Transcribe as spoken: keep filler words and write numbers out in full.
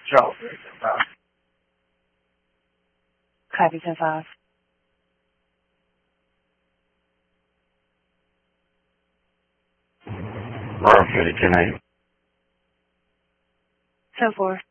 Charles. Copy ten five. Royal City, ten eight. ten four.